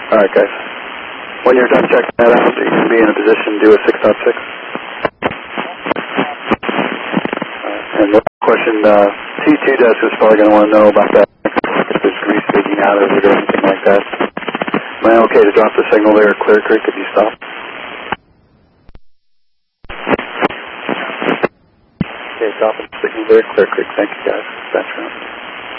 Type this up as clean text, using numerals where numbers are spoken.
All right, guys. When you're done checking that out, you can be in a position to do a 6.6. And the question, T2 desk is probably going to want to know about that. If there's grease leaking out of it or anything like that. Am I okay to drop the signal there at Clear Creek if you stop? Okay, drop the signal there at Clear Creek. Thank you, guys. That's right.